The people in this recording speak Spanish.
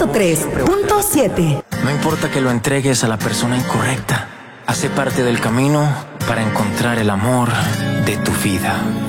103.7. No importa que lo entregues a la persona incorrecta, hace parte del camino para encontrar el amor de tu vida.